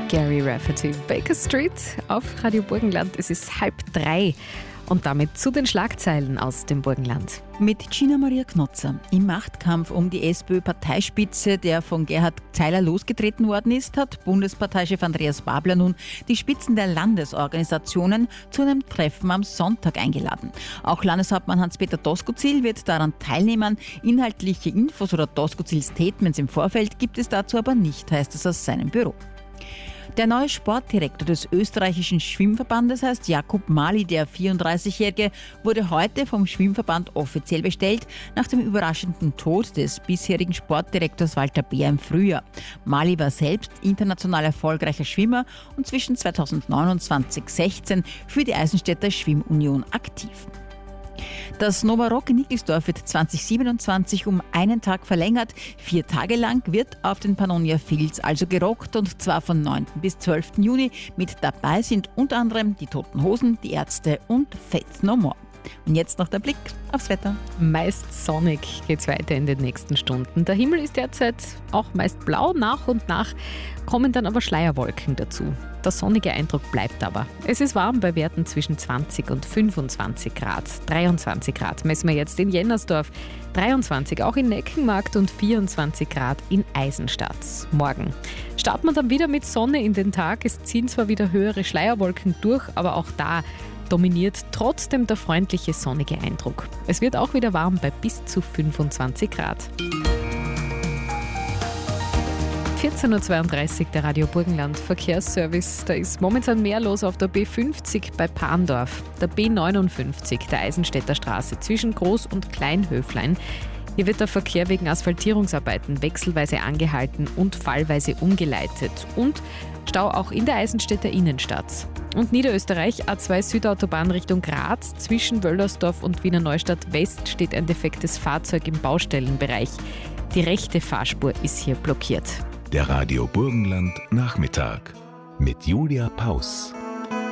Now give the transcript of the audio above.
Gary Rafferty, Baker Street auf Radio Burgenland. Es ist 2:30 und damit zu den Schlagzeilen aus dem Burgenland. Mit Gina Maria Knotzer. Im Machtkampf um die SPÖ-Parteispitze, der von Gerhard Zeiler losgetreten worden ist, hat Bundesparteichef Andreas Babler nun die Spitzen der Landesorganisationen zu einem Treffen am Sonntag eingeladen. Auch Landeshauptmann Hans-Peter Doskozil wird daran teilnehmen. Inhaltliche Infos oder Doskozils Statements im Vorfeld gibt es dazu aber nicht, heißt es aus seinem Büro. Der neue Sportdirektor des österreichischen Schwimmverbandes heißt Jakub Mali. Der 34-Jährige wurde heute vom Schwimmverband offiziell bestellt, nach dem überraschenden Tod des bisherigen Sportdirektors Walter Beer im Frühjahr. Mali war selbst international erfolgreicher Schwimmer und zwischen 2009 und 2016 für die Eisenstädter Schwimmunion aktiv. Das Nova Rock in Nickelsdorf wird 2027 um einen Tag verlängert. 4 Tage lang wird auf den Pannonia Fields also gerockt, und zwar von 9. bis 12. Juni. Mit dabei sind unter anderem die Toten Hosen, die Ärzte und Faith No More. Und jetzt noch der Blick aufs Wetter. Meist sonnig geht's weiter in den nächsten Stunden. Der Himmel ist derzeit auch meist blau. Nach und nach kommen dann aber Schleierwolken dazu. Der sonnige Eindruck bleibt aber. Es ist warm bei Werten zwischen 20 und 25 Grad. 23 Grad messen wir jetzt in Jennersdorf, 23 auch in Neckenmarkt und 24 Grad in Eisenstadt. Morgen starten wir dann wieder mit Sonne in den Tag. Es ziehen zwar wieder höhere Schleierwolken durch, aber auch da dominiert trotzdem der freundliche sonnige Eindruck. Es wird auch wieder warm bei bis zu 25 Grad. 14.32 Uhr, der Radio Burgenland Verkehrsservice. Da ist momentan mehr los auf der B50 bei Parndorf, der B59 der Eisenstädter Straße zwischen Groß- und Kleinhöflein. Hier wird der Verkehr wegen Asphaltierungsarbeiten wechselweise angehalten und fallweise umgeleitet. Und Stau auch in der Eisenstädter Innenstadt. Und Niederösterreich, A2 Südautobahn Richtung Graz, zwischen Wöllersdorf und Wiener Neustadt West steht ein defektes Fahrzeug im Baustellenbereich. Die rechte Fahrspur ist hier blockiert. Der Radio Burgenland Nachmittag mit Julia Paus.